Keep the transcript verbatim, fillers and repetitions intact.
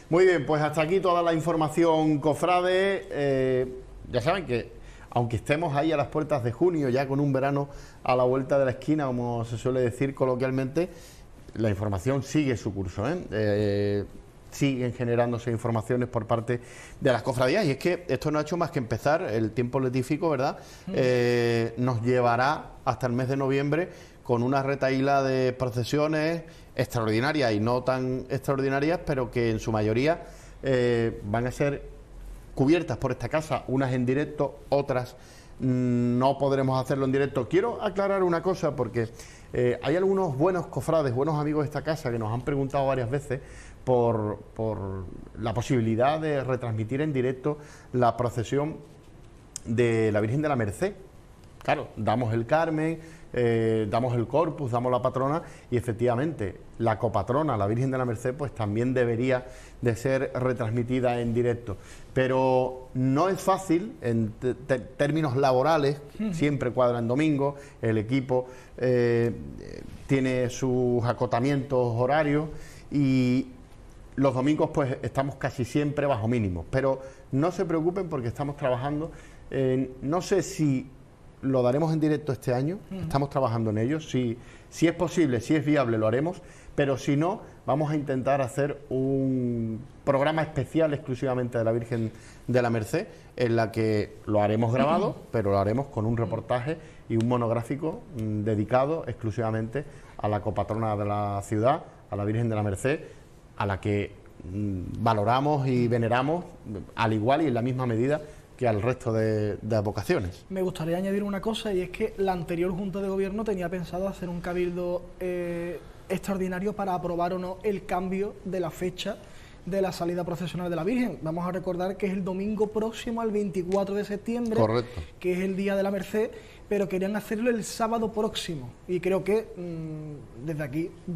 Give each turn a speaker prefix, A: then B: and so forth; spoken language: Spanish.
A: Muy bien, pues hasta aquí toda la información, cofrade. Eh, ya saben que, aunque estemos ahí a las puertas de junio, ya con un verano a la vuelta de la esquina, como se suele decir coloquialmente, la información sigue su curso, ¿eh? Eh, siguen generándose informaciones por parte de las cofradías, y es que esto no ha hecho más que empezar. El tiempo letífico, ¿verdad?, eh, nos llevará hasta el mes de noviembre con una retahíla de procesiones extraordinarias y no tan extraordinarias, pero que en su mayoría eh, van a ser cubiertas por esta casa, unas en directo, otras mmm, no podremos hacerlo en directo. Quiero aclarar una cosa, porque eh, hay algunos buenos cofrades, buenos amigos de esta casa, que nos han preguntado varias veces por, por la posibilidad de retransmitir en directo la procesión de la Virgen de la Merced. Claro, damos el Carmen, eh, damos el Corpus, damos la patrona, y efectivamente la copatrona, la Virgen de la Merced, pues también debería de ser retransmitida en directo. Pero no es fácil en términos laborales, siempre cuadra en domingo, el equipo eh, tiene sus acotamientos horarios y los domingos pues estamos casi siempre bajo mínimos. Pero no se preocupen, porque estamos trabajando, eh, no sé si lo daremos en directo este año, uh-huh. Estamos trabajando en ello. Si, si es posible, si es viable, lo haremos, pero si no, vamos a intentar hacer un programa especial exclusivamente de la Virgen de la Merced, en la que lo haremos grabado, uh-huh. pero lo haremos con un reportaje y un monográfico mmm, dedicado exclusivamente a la copatrona de la ciudad, a la Virgen de la Merced, a la que mmm, valoramos y veneramos al igual y en la misma medida que al resto de, de vocaciones.
B: Me gustaría añadir una cosa, y es que la anterior Junta de Gobierno tenía pensado hacer un cabildo eh, extraordinario para aprobar o no el cambio de la fecha de la salida procesional de la Virgen. Vamos a recordar que es el domingo próximo al veinticuatro de septiembre, correcto, que es el Día de la Merced, pero querían hacerlo el sábado próximo, y creo que mmm, desde aquí